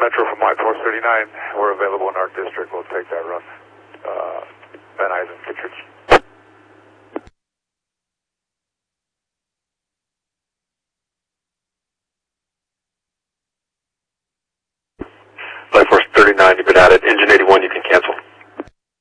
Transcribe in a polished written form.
Metro from Line 439. We're available in our district. We'll take that run. Van Nuys, Kittredge. Line 439, you've been added. Engine 81, you can